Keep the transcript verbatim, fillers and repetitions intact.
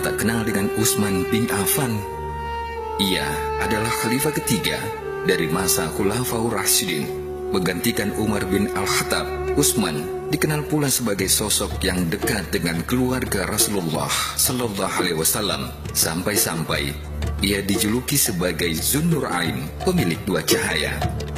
tak kenal dengan Utsman bin Affan? Ia adalah khalifah ketiga dari masa Khulafaur Rasyidin, menggantikan Umar bin Al-Khattab. Utsman dikenal pula sebagai sosok yang dekat dengan keluarga Rasulullah Sallallahu Alaihi Wasallam, sampai-sampai ia dijuluki sebagai Zunnurain, pemilik dua cahaya.